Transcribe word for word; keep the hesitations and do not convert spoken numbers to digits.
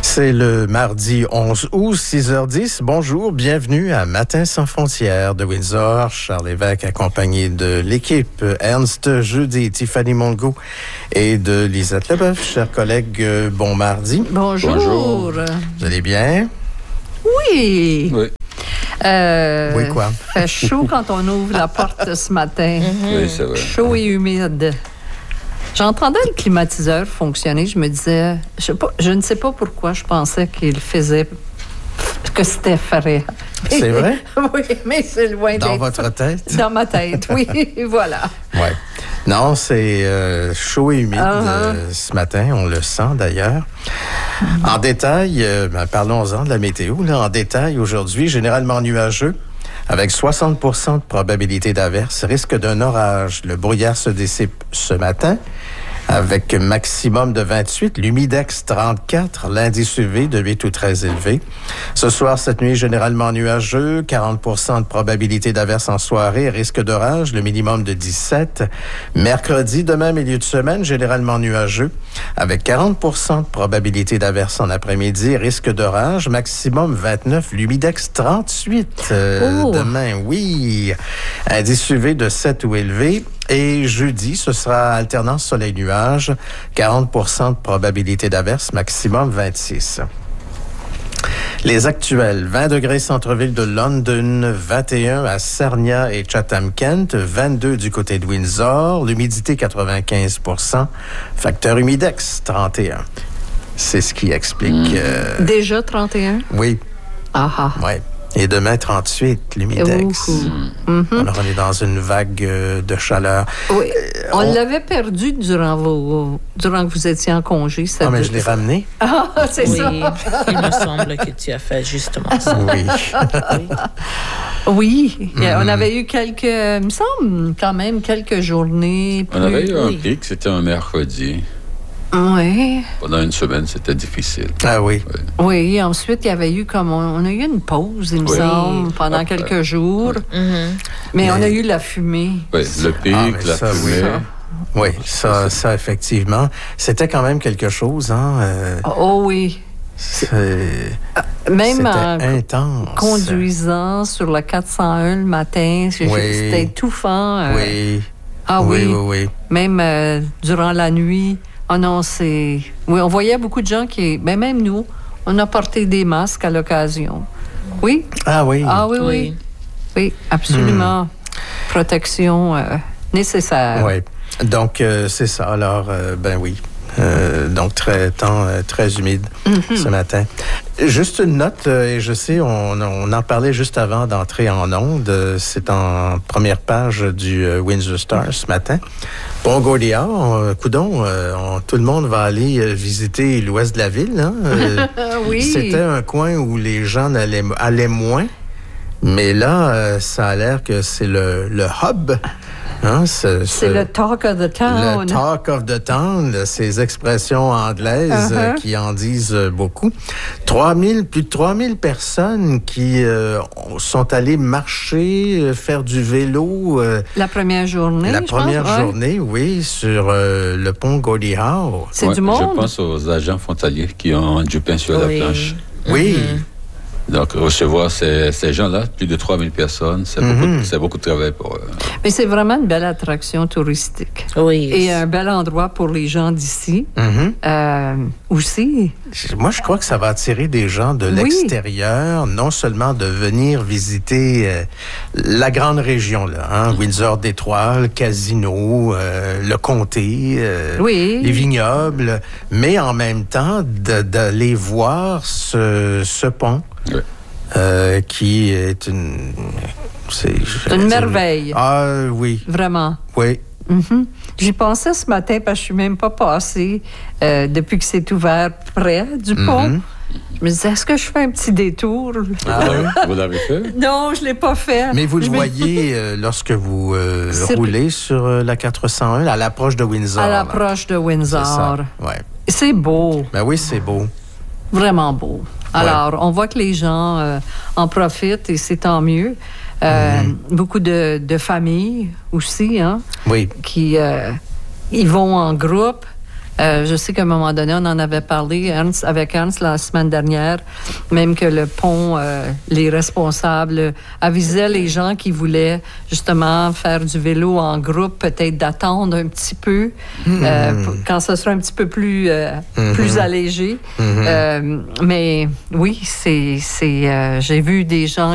C'est le mardi onze août, six heures dix. Bonjour, bienvenue à Matin sans frontières de Windsor. Charles Lévesque accompagné de l'équipe Ernst Jeudi, Tiffany Mongo et de Lisette Leboeuf. Chers collègues, bon mardi. Bonjour. Bonjour. Vous allez bien? Oui. Oui. Euh, oui, quoi? Fait chaud quand on ouvre la porte ce matin. Mm-hmm. Oui, c'est vrai. Chaud et humide. J'entendais le climatiseur fonctionner. Je me disais, je, sais pas, je ne sais pas pourquoi je pensais qu'il faisait, que c'était frais. C'est vrai? Oui, mais c'est loin Dans d'être. votre tête? Dans ma tête, oui. Voilà. Oui. Non, c'est euh, chaud et humide Uh-huh. euh, ce matin. On le sent d'ailleurs. En détail, euh, ben, parlons-en de la météo. Là, en détail, aujourd'hui, généralement nuageux. Avec soixante pour cent de probabilité d'averse, risque d'un orage. Le brouillard se dissipe ce matin avec maximum de vingt-huit, l'humidex trente-quatre, l'indice U V de huit ou très élevé. Ce soir, cette nuit, généralement nuageux, quarante pour cent de probabilité d'averse en soirée, risque d'orage, le minimum de dix-sept. Mercredi, demain, milieu de semaine, généralement nuageux, avec quarante pour cent de probabilité d'averse en après-midi, risque d'orage, maximum vingt-neuf, l'humidex trente-huit. Euh, Oh. Demain, oui, indice U V de sept ou élevé. Et jeudi, ce sera alternance soleil-nuage, quarante pour cent de probabilité d'averse, maximum vingt-six. Les actuels, vingt degrés centre-ville de London, vingt et un à Sarnia et Chatham-Kent, vingt-deux du côté de Windsor, l'humidité quatre-vingt-quinze pour cent, facteur humidex trente et un. C'est ce qui explique... Euh... Déjà trente et un? Oui. Ah ah. Oui. Et demain, trente-huit, l'humidex. Mm-hmm. Alors, on est dans une vague euh, de chaleur. Oui. On, on l'avait perdu durant, vos, durant que vous étiez en congé. Ah, mais je l'ai ramené. Ah, c'est oui, ça. Il me semble que tu as fait justement ça. Oui. Oui. Mm-hmm. On avait eu quelques, il me semble, quand même, quelques journées. On avait eu un oui. pic, c'était un mercredi. Oui. Pendant une semaine, c'était difficile. Ah oui. Oui. Oui, ensuite, il y avait eu comme... On, on a eu une pause, il me Oui. semble, pendant Après. quelques jours. Oui. Mm-hmm. Mais, Mais- on a eu la fumée. Oui, le pic, Ah, mais la ça, oui. fumée. Oui, ça, ça, effectivement. C'était quand même quelque chose, hein. euh, Oh oui. c'est- Même C'était en intense. conduisant sur la quatre cent un le matin, c'est- Oui. c'était étouffant. euh, Oui. Ah oui, oui. oui, oui. Même euh, durant la nuit. Oh non, c'est... Oui, on voyait beaucoup de gens qui... Mais même nous, on a porté des masques à l'occasion. Oui? Ah oui. Ah oui, oui. Oui. Oui, absolument. Protection euh, nécessaire. Oui. Donc, euh, c'est ça. Alors, euh, ben oui. Euh, donc, très temps euh, très humide Mm-hmm. ce matin. Juste une note, euh, et je sais, on, on en parlait juste avant d'entrer en onde. euh, C'est en première page du euh, Windsor Star ce matin. Pont-Gaudiard, euh, coudon, euh, on- tout le monde va aller euh, visiter l'ouest de la ville. Hein? Euh, Oui. C'était un coin où les gens allaient, allaient moins. Mais là, euh, ça a l'air que c'est le, le hub. Hein, ce- C'est ce- le talk of the town. le talk of the town, ces expressions anglaises euh, Uh-huh. qui en disent euh, beaucoup. trois mille, plus de trois mille personnes qui euh, sont allées marcher, euh, faire du vélo. euh, La première journée, la je première pense, ouais. journée, oui, sur euh, le pont Gordie Howe. C'est Ouais, du monde. Je pense aux agents frontaliers qui ont du pain sur Oui. la planche. Oui. Donc, recevoir ces, ces gens-là, plus de trois mille personnes, c'est Mhm. beaucoup, c'est beaucoup de travail pour eux. Mais c'est vraiment une belle attraction touristique. Oui. Et un bel endroit pour les gens d'ici. Mhm. Euh, aussi. Moi, je crois que ça va attirer des gens de Oui. l'extérieur, non seulement de venir visiter euh, la grande région, là, hein, Windsor-Détroit, le casino, euh, le comté, euh, Oui. les vignobles, mais en même temps de- d'aller voir ce, ce pont Oui. euh, qui est une... C'est C'est une merveille. Ah oui, Vraiment. oui. Mhm. J'y pensais ce matin parce que je suis même pas passée euh, depuis que c'est ouvert près du pont. Mhm. Je me disais, est-ce que je fais un petit détour? Ah Vous oui? l'avez- Vous l'avez fait? Non, je l'ai pas fait. Mais vous le Je me- voyez euh, lorsque vous euh, C'est- roulez sur euh, la quatre cent un, à l'approche de Windsor. À là. l'approche de C'est Windsor. ça. Ouais. C'est beau, Ben oui, c'est beau. vraiment beau. Alors, on voit que les gens euh, en profitent et c'est tant mieux. Euh, Mhm. Beaucoup de, de familles aussi, hein, Oui. qui euh, ils vont en groupe. Euh, je sais qu'à un moment donné, on en avait parlé Ernst, avec Ernst la semaine dernière, même que le pont, euh, les responsables avisaient les gens qui voulaient justement faire du vélo en groupe, peut-être d'attendre un petit peu mmh. euh, quand ce sera un petit peu plus, euh, mmh. plus allégé. Mmh. Euh, mais oui, c'est, c'est, euh, j'ai vu des gens